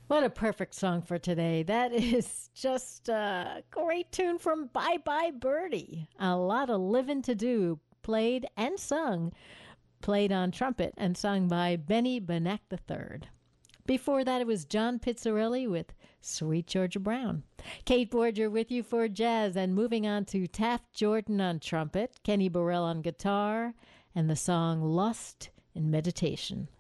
What a perfect song for today. That is just a great tune from Bye Bye Birdie. A lot of living to do, played and sung, played on trumpet and sung by Benny Benack III. Before that, it was John Pizzarelli with Sweet Georgia Brown. Kate Borger with you for jazz, and moving on to Taft Jordan on trumpet, Kenny Burrell on guitar, and the song Lost in Meditation.